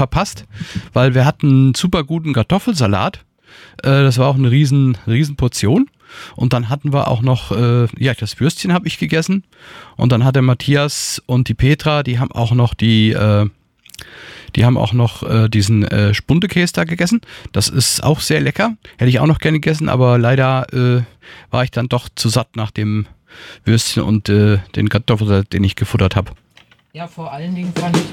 verpasst, weil wir hatten einen super guten Kartoffelsalat. Das war auch eine riesen Portion. Und dann hatten wir auch noch, das Würstchen habe ich gegessen. Und dann hat der Matthias und die Petra, die haben auch noch diesen Spundekäse da gegessen. Das ist auch sehr lecker. Hätte ich auch noch gerne gegessen, aber leider war ich dann doch zu satt nach dem Würstchen und den Kartoffelsalat, den ich gefuttert habe. Ja, vor allen Dingen fand ich